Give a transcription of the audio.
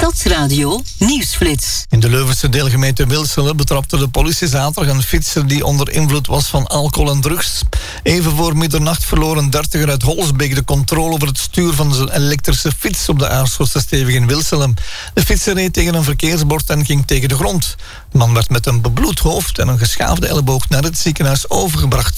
Stadsradio Nieuwsflits. In de Leuvense deelgemeente Wilselen betrapte de politie zaterdag een fietser die onder invloed was van alcohol en drugs. Even voor middernacht verloor een dertiger uit Holsbeek de controle over het stuur van zijn elektrische fiets op de Aarschotse in Wilselen. De fietser reed tegen een verkeersbord en ging tegen de grond. De man werd met een bebloed hoofd en een geschaafde elleboog naar het ziekenhuis overgebracht.